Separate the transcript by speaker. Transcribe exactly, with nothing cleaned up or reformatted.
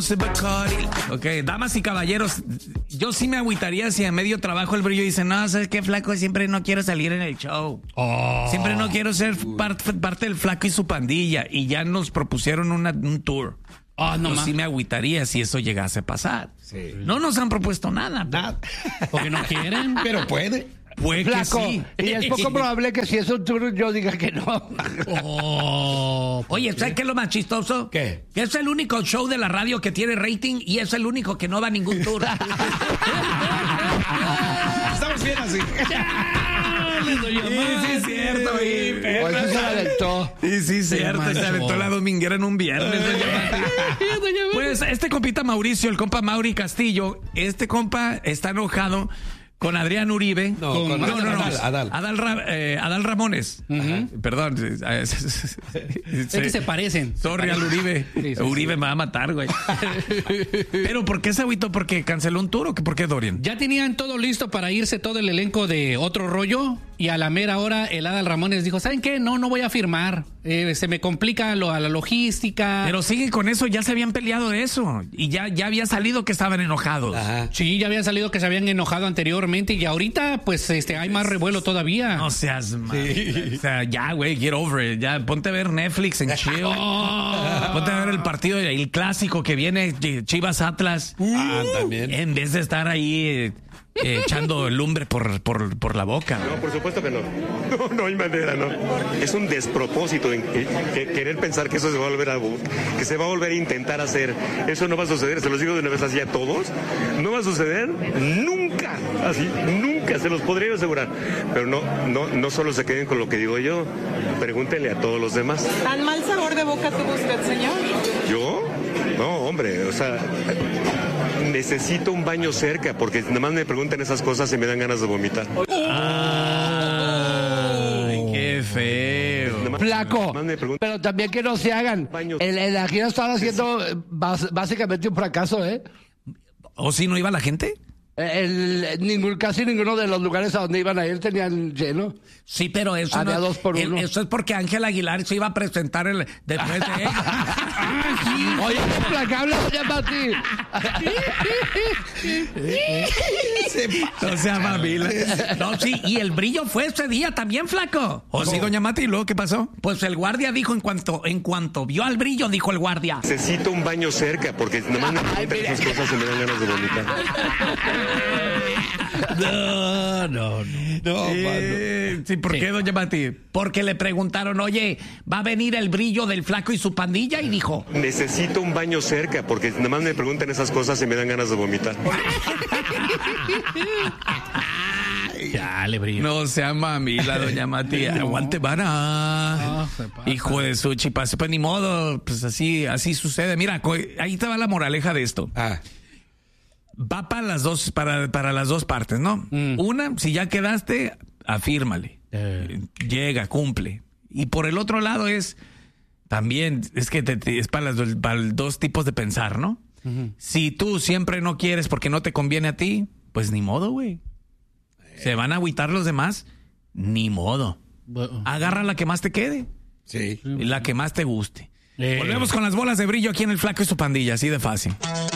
Speaker 1: Ok, damas y caballeros, yo sí me agüitaría si a medio trabajo el brillo dice, no, ¿sabes qué, flaco? Siempre no quiero salir en el show. Oh. Siempre no quiero ser parte, parte del flaco y su pandilla. Y ya nos propusieron una, un tour. Oh, no, yo sí me agüitaría si eso llegase a pasar. Sí. No nos han propuesto nada. Nada.
Speaker 2: Porque no quieren.
Speaker 3: Pero puede.
Speaker 1: Puede
Speaker 4: Flaco,
Speaker 1: que sí.
Speaker 4: Y es poco probable que si es un tour yo diga que no.
Speaker 1: Oh, Oye, ¿sabes qué es lo más chistoso?
Speaker 3: ¿Qué?
Speaker 1: Que es el único show de la radio que tiene rating y es el único que no va a ningún tour.
Speaker 3: Estamos bien así.
Speaker 1: Sí, sí, es cierto.
Speaker 4: Hoy sí se la aventó.
Speaker 1: Sí, sí, es cierto. Se aventó la dominguera en un viernes. Pues este compita Mauricio, el compa Mauri Castillo, este compa está enojado con Adrián Uribe.
Speaker 3: No,
Speaker 1: con,
Speaker 3: con
Speaker 1: no, no, no,
Speaker 3: Adal. Adal,
Speaker 1: Adal, Ra, eh, Adal Ramones. Uh-huh. Perdón.
Speaker 2: Es que se parecen.
Speaker 1: Sorry al Uribe. Sí, sí, Uribe sí. Me va a matar, güey. Pero ¿por qué se agüitó? ¿Porque canceló un tour o qué? ¿Por qué, Dorian?
Speaker 2: Ya tenían todo listo para irse todo el elenco de Otro Rollo y a la mera hora el Adal Ramones dijo, ¿saben qué? No, no voy a firmar. Eh, se me complica lo, a la logística.
Speaker 1: Pero sigue con eso, ya se habían peleado de eso. Y ya, ya había salido que estaban enojados.
Speaker 2: Ajá. Sí, ya habían salido que se habían enojado anteriormente y ahorita pues este hay más revuelo todavía.
Speaker 1: No seas mal. Sí. O sea, ya, güey, get over it. Ya, ponte a ver Netflix en chill. Oh. Ponte a ver el partido, el clásico que viene, Chivas Atlas.
Speaker 3: Ah, también.
Speaker 1: En vez de estar ahí eh, eh, echando lumbre por, por, por la boca.
Speaker 5: No, por supuesto que no. No, no hay manera, no. Es un despropósito en que, que, querer pensar que eso se va a volver a que se va a volver a intentar hacer. Eso no va a suceder, se los digo de una vez así a todos. No va a suceder nunca. Así, nunca, se los podría asegurar. Pero no, no, no solo se queden con lo que digo yo. Pregúntenle a todos los demás.
Speaker 6: ¿Tan mal sabor de boca tuvo usted, señor?
Speaker 5: ¿Yo? No, hombre, o sea, necesito un baño cerca, porque nada más me preguntan esas cosas y me dan ganas de vomitar.
Speaker 1: Ay, qué feo.
Speaker 4: Flaco, pero también que no se hagan. El, el, la gira estaba haciendo básicamente un fracaso, ¿eh?
Speaker 1: ¿O si no iba la gente?
Speaker 4: El, ningún, casi ninguno de los lugares a donde iban a ir tenían lleno.
Speaker 1: Sí, pero eso
Speaker 4: había
Speaker 1: no,
Speaker 4: dos por uno.
Speaker 1: El, eso es porque Ángel Aguilar se iba a presentar el, después de ella.
Speaker 4: Ah, sí. Oye, qué implacable doña Mati.
Speaker 1: No sea mamila. No, sí, y el brillo fue ese día también, flaco. ¿O sí, doña Mati? ¿Y luego qué pasó? Pues el guardia dijo, en cuanto en cuanto vio al brillo, dijo el guardia,
Speaker 5: necesito un baño cerca, porque nada más me preguntan esas cosas y me dan ganas de vomitar.
Speaker 1: No, no, no. no eh, sí, ¿por sí. qué, doña Mati? Porque le preguntaron, oye, ¿va a venir el brillo del flaco y su pandilla? Y dijo,
Speaker 5: necesito un baño cerca, porque nada más me preguntan esas cosas y me dan ganas de vomitar.
Speaker 1: Ya, le brillo. No sea mamila, doña Mati. No. Aguante, vara. No, hijo de su chipas. Pues ni modo, pues así, así sucede. Mira, ahí te va la moraleja de esto. Ah. Va para las dos, para, para las dos partes, ¿no? Mm. Una, si ya quedaste, afírmale. Eh. Llega, cumple. Y por el otro lado es, también, es que te, te, es para, las, para los dos tipos de pensar, ¿no? Uh-huh. Si tú siempre no quieres porque no te conviene a ti, pues ni modo, güey. Eh. Se van a agüitar los demás, ni modo. Uh-huh. Agarra la que más te quede.
Speaker 3: Sí.
Speaker 1: Y la que más te guste. Eh. Volvemos con las bolas de brillo aquí en El Flaco y su pandilla, así de fácil.